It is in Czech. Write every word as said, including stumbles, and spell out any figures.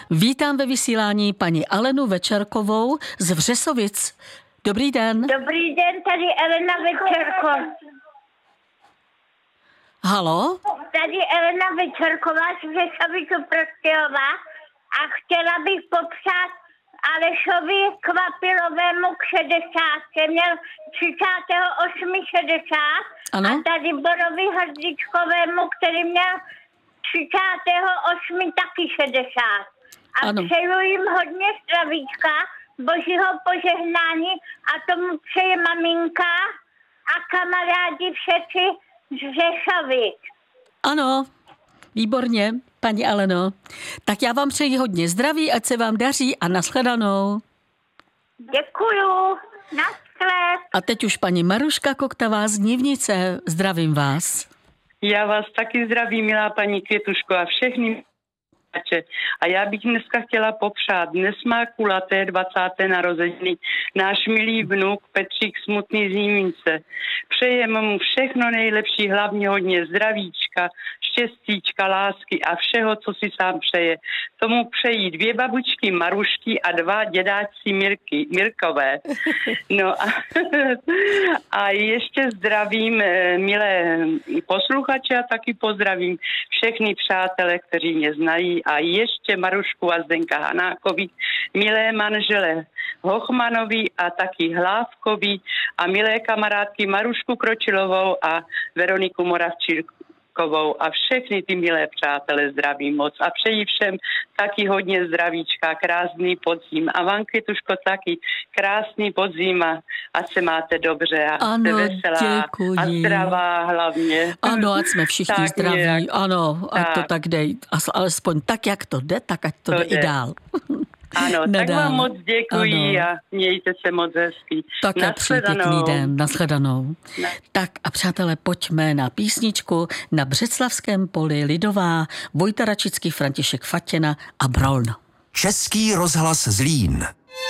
Vítám ve vysílání paní Alenu Večerkovou z Vřesovic. Dobrý den. Dobrý den, tady Elena Večerková. Halo? Tady Elena Večerková z Vřesovic Prostějova a chtěla bych popřát Alešovi Kvapilovému k šedesátce. Měl třicátého osmého šedesát. Ano? A tady Borovi Hrdličkovému, který měl třicátého osmého taky šedesát. A ano. Přeju jim hodně zdravíčka, božího požehnání a tomu přeje maminka a kamarádi všetci z Řešovic. Ano, výborně, paní Aleno. Tak já vám přeji hodně zdraví, ať se vám daří a nashledanou. Děkuju, naschle. A teď už paní Maruška Koktavá z Nivnice. Zdravím vás. Já vás taky zdravím, milá paní Květuško a všechny. A já bych dneska chtěla popřát, dnes má kulaté dvacáté narozeniny náš milý vnuk Petřík Smutný z Nímnice. Přejeme mu všechno nejlepší, hlavně hodně zdravíčka, štěstíčka, lásky a všeho, co si sám přeje. Tomu přejí dvě babučky Marušky a dva dědáci Mirky, Mirkové. No a, a ještě zdravím milé posluchače a taky pozdravím všechny přátelé, kteří mě znají a ještě Marušku a Zdenka Hanákovi, milé manžele Hochmanovi a taky Hlávkovi a milé kamarádky Marušku Kročilovou a Veroniku Moravčíkovou a všechny ty milé přátelé zdravím moc a přeji všem taky hodně zdravíčka, krásný podzim a vám, Květuško, taky krásný podzim a ať se máte dobře a ano, jste veselá děkuji. a zdravá hlavně. Ano, ať jsme všichni tak zdraví, nějak. Ano, ať tak. to tak jde, alespoň tak, jak to jde, tak ať to, to jde i dál. Ano, tak vám moc děkuji ano. A mějte se moc hezky. Tak a přeji pěkný den, nashledanou. Na. Tak a přátelé, pojďme na písničku Na Břeclavském poli Lidová, Vojta Račický, František Fatěna a Brolno. Český rozhlas Zlín.